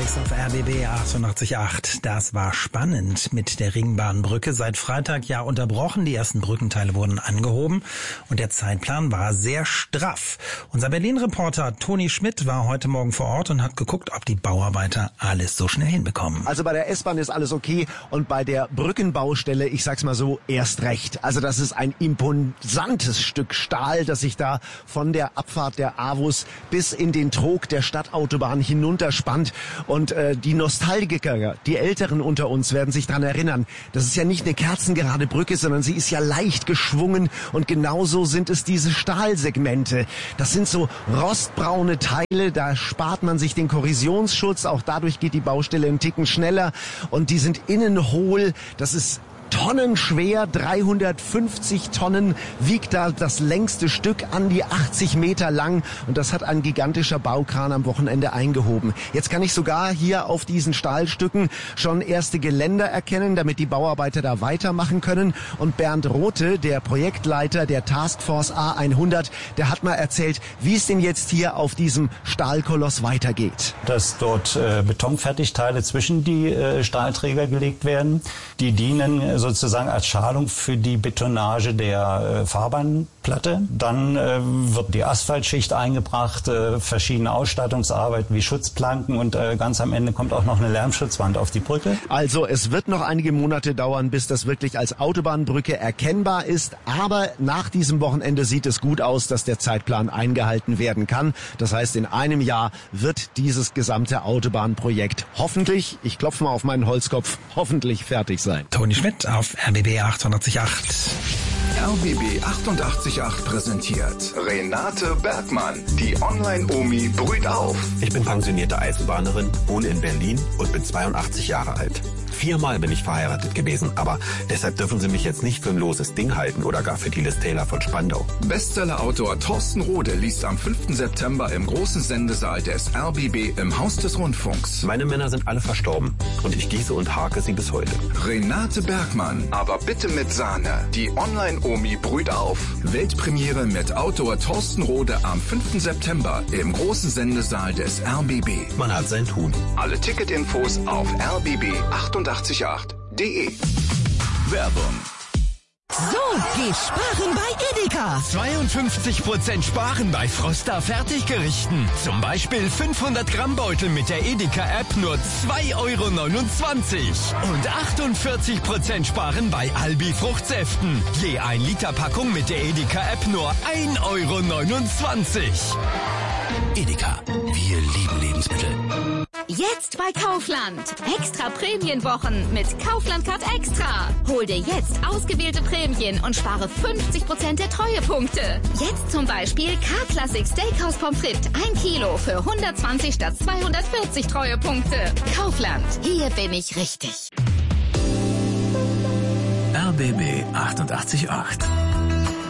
unterwegs auf RBB 88.8. Das war spannend mit der Ringbahnbrücke. Seit Freitag ja unterbrochen. Die ersten Brückenteile wurden angehoben und der Zeitplan war sehr straff. Unser Berlin-Reporter Toni Schmidt war heute Morgen vor Ort und hat geguckt, ob die Bauarbeiter alles so schnell hinbekommen. Also bei der S-Bahn ist alles okay und bei der Brückenbaustelle, ich sag's mal so, erst recht. Also das ist ein imposantes Stück Stahl, das sich da von der Abfahrt der AWUS bis in den Trog der Stadtautobahn hinunterspannt. Und die Nostalgiker, die Älteren unter uns werden sich daran erinnern, das ist ja nicht eine kerzengerade Brücke, sondern sie ist ja leicht geschwungen und genauso sind es diese Stahlsegmente. Das sind so rostbraune Teile, da spart man sich den Korrosionsschutz, auch dadurch geht die Baustelle einen Ticken schneller und die sind innen hohl, das ist tonnenschwer, 350 Tonnen wiegt da das längste Stück, an die 80 Meter lang und das hat ein gigantischer Baukran am Wochenende eingehoben. Jetzt kann ich sogar hier auf diesen Stahlstücken schon erste Geländer erkennen, damit die Bauarbeiter da weitermachen können und Bernd Rothe, der Projektleiter der Taskforce A100, der hat mal erzählt, wie es denn jetzt hier auf diesem Stahlkoloss weitergeht. Dass dort Betonfertigteile zwischen die Stahlträger gelegt werden, die dienen sozusagen als Schalung für die Betonage der Fahrbahnplatte. Dann wird die Asphaltschicht eingebracht, verschiedene Ausstattungsarbeiten wie Schutzplanken und ganz am Ende kommt auch noch eine Lärmschutzwand auf die Brücke. Also es wird noch einige Monate dauern, bis das wirklich als Autobahnbrücke erkennbar ist. Aber nach diesem Wochenende sieht es gut aus, dass der Zeitplan eingehalten werden kann. Das heißt, in einem Jahr wird dieses gesamte Autobahnprojekt hoffentlich, ich klopfe mal auf meinen Holzkopf, hoffentlich fertig sein. Toni Schmidt auf RBB 88.8. RBB 88.8 präsentiert Renate Bergmann. Die Online-Omi brüht auf. Ich bin pensionierte Eisenbahnerin, wohne in Berlin und bin 82 Jahre alt. 4-mal bin ich verheiratet gewesen, aber deshalb dürfen Sie mich jetzt nicht für ein loses Ding halten oder gar für die Liz Taylor von Spandau. Bestseller-Autor Thorsten Rode liest am 5. September im großen Sendesaal des RBB im Haus des Rundfunks. Meine Männer sind alle verstorben und ich gieße und hake sie bis heute. Renate Bergmann, aber bitte mit Sahne. Die Online-Omi brüht auf. Weltpremiere mit Autor Thorsten Rode am 5. September im großen Sendesaal des RBB. Man hat sein Tun. Alle Ticketinfos auf rbb888.de. Werbung. So, geh sparen bei Edeka. 52% sparen bei Froster Fertiggerichten. Zum Beispiel 500 Gramm Beutel mit der Edeka-App nur 2,29 € und 48% sparen bei Albi Fruchtsäften. Je 1 Liter Packung mit der Edeka-App nur 1,29 €. Edeka, wir lieben Lebensmittel. Jetzt bei Kaufland. Extra Prämienwochen mit Kaufland Card Extra. Hol dir jetzt ausgewählte Prämien und spare 50% der Treuepunkte. Jetzt zum Beispiel K-Classic Steakhouse Pommes frites 1 Kilo für 120 statt 240 Treuepunkte. Kaufland. Hier bin ich richtig. RBB 88.8.